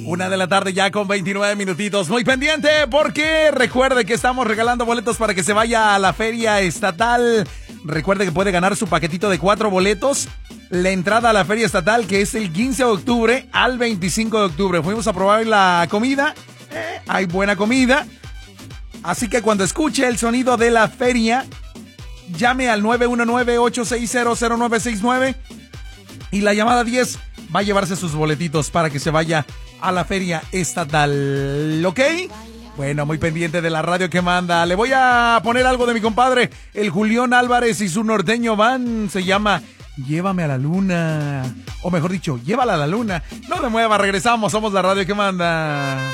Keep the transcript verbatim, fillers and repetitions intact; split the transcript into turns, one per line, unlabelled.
Una de la tarde ya con veintinueve minutitos. Muy pendiente porque recuerde que estamos regalando boletos para que se vaya a la feria estatal. Recuerde que puede ganar su paquetito de cuatro boletos. La entrada a la feria estatal, que es el quince de octubre al veinticinco de octubre. Fuimos a probar la comida. Eh, hay buena comida. Así que cuando escuche el sonido de la feria, llame al nueve uno nueve, ocho seis cero, cero nueve seis nueve. Y la llamada diez va a llevarse sus boletitos para que se vaya a la feria estatal. ¿Ok? Bueno, muy pendiente de la radio que manda. Le voy a poner algo de mi compadre, el Julián Álvarez y su norteño van. Se llama Llévame a la luna. O mejor dicho, llévala a la luna. No me mueva, regresamos. Somos la radio que manda.